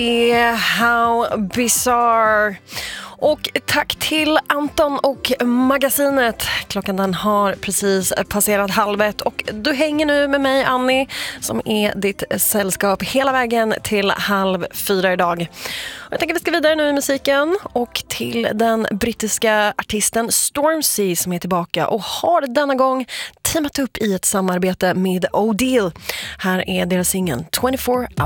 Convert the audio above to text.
How bizarre. Och tack till Anton och magasinet. Klockan den har precis passerat 12:30 och du hänger nu med mig, Annie, som är ditt sällskap hela vägen till 3:30 idag. Jag tänker att vi ska vidare nu i musiken och till den brittiska artisten Stormzy som är tillbaka och har denna gång teamat upp i ett samarbete med O'Deal. Här är deras singel 24 Hours.